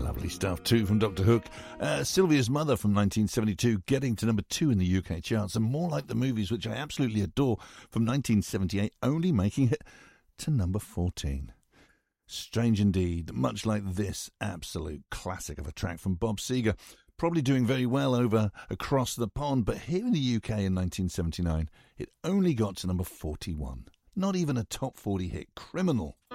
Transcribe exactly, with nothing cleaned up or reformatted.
Lovely stuff too from Doctor Hook. Uh, Sylvia's Mother from nineteen seventy-two getting to number two in the U K charts, and More Like the Movies, which I absolutely adore, from nineteen seventy-eight, only making it to number fourteen. Strange indeed, much like this absolute classic of a track from Bob Seger, probably doing very well over across the pond, but here in the U K in nineteen seventy-nine, it only got to number forty-one. Not even a top forty hit. Criminal.